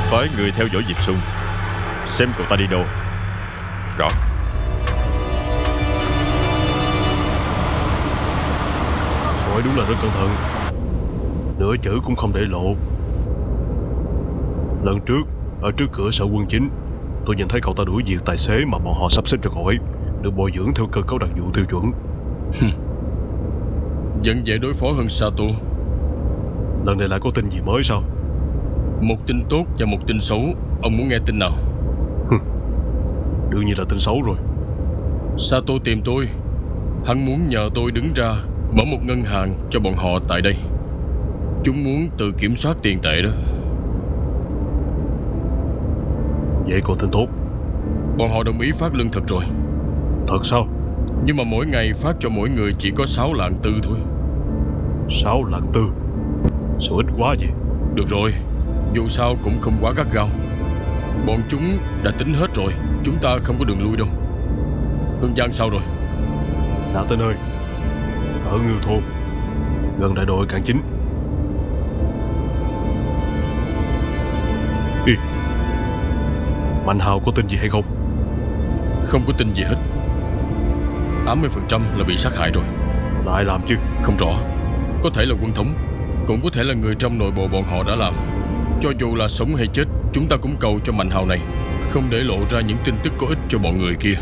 Phái người theo dõi Diệp Xuân, xem cậu ta đi đâu. Rõ. Hỏi đúng là rất cẩn thận, nửa chữ cũng không để lộ. Lần trước ở trước cửa sở quân chính, tôi nhìn thấy cậu ta đuổi việc tài xế mà bọn họ sắp xếp cho cậu ấy được bồi dưỡng theo cơ cấu đặc vụ tiêu chuẩn. Vẫn dễ đối phó hơn Sato. Lần này lại có tin gì mới sao? Một tin tốt và một tin xấu. Ông muốn nghe tin nào? Đương nhiên là tin xấu rồi. Sato tìm tôi. Hắn muốn nhờ tôi đứng ra mở một ngân hàng cho bọn họ tại đây. Chúng muốn tự kiểm soát tiền tệ đó. Vậy còn tin tốt? Bọn họ đồng ý phát lương thực rồi. Thật sao? Nhưng mà mỗi ngày phát cho mỗi người chỉ có 6 lạng tư thôi. 6 lạng tư? Sao ít quá vậy? Được rồi, dù sao cũng không quá gắt gao. Bọn chúng đã tính hết rồi. Chúng ta không có đường lui đâu. Hương Giang sao rồi? Đã tới nơi, ở Ngưu Thôn, gần đại đội cảng chính. Ê, Mạnh Hào có tin gì hay không? Không có tin gì hết. 80% là bị sát hại rồi. Lại làm chứ? Không rõ. Có thể là quân thống, cũng có thể là người trong nội bộ bọn họ đã làm. Cho dù là sống hay chết, chúng ta cũng cầu cho Mạnh Hào này không để lộ ra những tin tức có ích cho bọn người kia.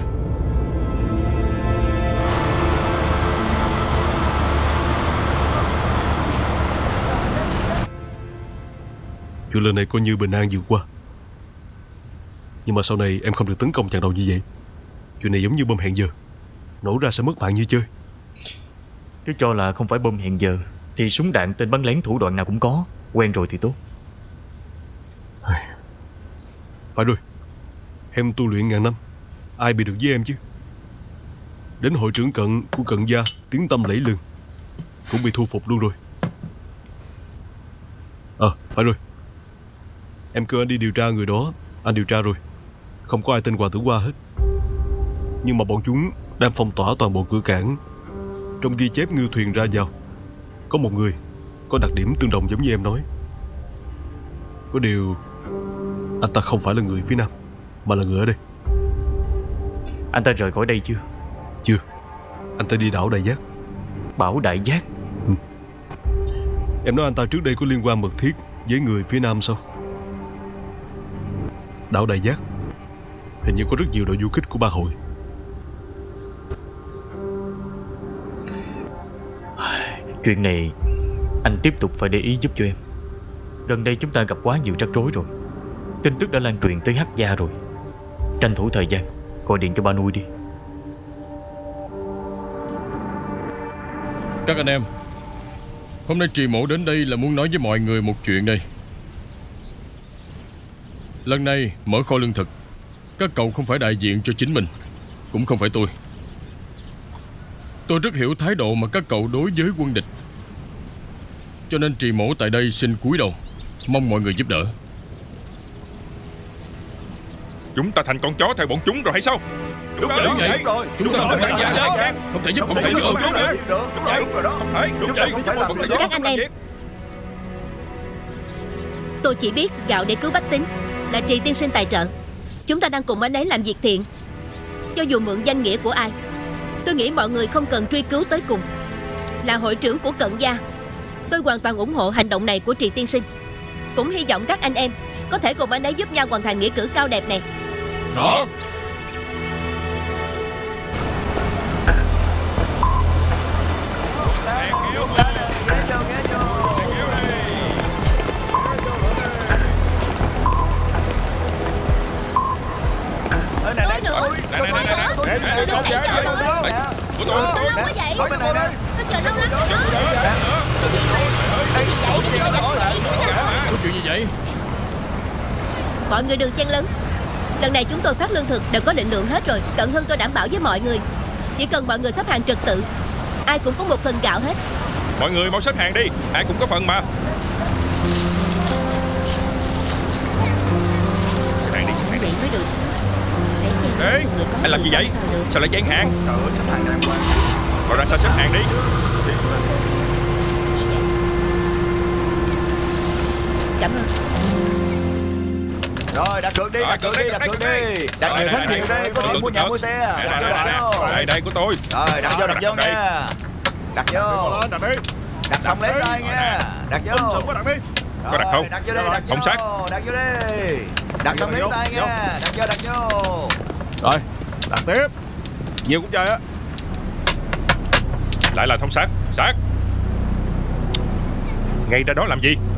Chuyện lần này coi như bình an vượt qua. Nhưng mà sau này em không được tấn công chặn đầu như vậy. Chuyện này giống như bom hẹn giờ, nổ ra sẽ mất mạng như chơi. Cứ cho là không phải bom hẹn giờ thì súng đạn tên bắn lén thủ đoạn nào cũng có. Quen rồi thì tốt. Phải rồi, em tu luyện ngàn năm, ai bị được với em chứ. Đến hội trưởng Cận của Cận gia tiếng tăm lẫy lừng cũng bị thu phục luôn rồi. Phải rồi, em kêu anh đi điều tra người đó. Anh điều tra rồi, không có ai tên Hoàng Tử Hoa hết. Nhưng mà bọn chúng đang phong tỏa toàn bộ cửa cảng. Trong ghi chép ngư thuyền ra vào có một người có đặc điểm tương đồng giống như em nói. Có điều anh ta không phải là người phía Nam, mà là người ở đây. Anh ta rời khỏi đây chưa? Chưa, anh ta đi đảo Đại Giác. Bảo Đại Giác? Em nói anh ta trước đây có liên quan mật thiết với người phía Nam sao? Đảo Đại Giác hình như có rất nhiều đội du kích của ba hội. Chuyện này anh tiếp tục phải để ý giúp cho em. Gần đây chúng ta gặp quá nhiều rắc rối rồi. Tin tức đã lan truyền tới Hắc Gia rồi. Tranh thủ thời gian gọi điện cho ba nuôi đi. Các anh em, hôm nay Trì Mộ đến đây là muốn nói với mọi người một chuyện đây. Lần này mở kho lương thực, các cậu không phải đại diện cho chính mình, cũng không phải tôi. Tôi rất hiểu thái độ mà các cậu đối với quân địch. Cho nên Trì Mộ tại đây xin cúi đầu, mong mọi người giúp đỡ. Chúng ta thành con chó theo bọn chúng rồi hay sao? Đúng vậy. Chúng ta không phải giả đó. Không thể giúp bọn chúng được. Không thể. Các anh em, tôi chỉ biết gạo để cứu bách tính là Trì tiên sinh tài trợ. Chúng ta đang cùng anh ấy làm việc thiện. Cho dù mượn danh nghĩa của ai, tôi nghĩ mọi người không cần truy cứu tới cùng. Là hội trưởng của Cận gia, tôi hoàn toàn ủng hộ hành động này của Trì tiên sinh. Cũng hy vọng các anh em có thể cùng anh ấy giúp nhau hoàn thành nghĩa cử cao đẹp này. Rõ. Có chuyện gì vậy? Mọi người đừng chen lấn. Lần này chúng tôi phát lương thực đều có định lượng hết rồi. Cận Hưng tôi đảm bảo với mọi người, chỉ cần mọi người xếp hàng trật tự, ai cũng có một phần gạo hết. Mọi người mau xếp hàng đi, ai cũng có phần mà. Xếp hàng đi, xếp hàng đi. Mới được. Ê, anh làm gì vậy? Sao lại chen hàng? Trời ơi, xếp hàng đang qua. Rồi ra sao xếp hàng đi. Cảm ơn. Rồi đặt cược đi, đặt cược đi, đặt cược đi. Đặt nhiều thắng nhiều đi, có tiền mua nhà mua xe. Đặt vô. Đây của tôi. Rồi đặt vô nha. Đặt vô. Đặt đi. Đặt xong lấy tay nha. Đặt vô. Đặt đi. Có đặt không? Đặt vô đi, đặt vô. Không sát. Đặt vô đi. Đặt xong lấy tay nha. Đặt vô. Rồi, đặt tiếp. Nhiều cũng chơi á. Lại là thông sát. Sát. Ngay ra đó làm gì?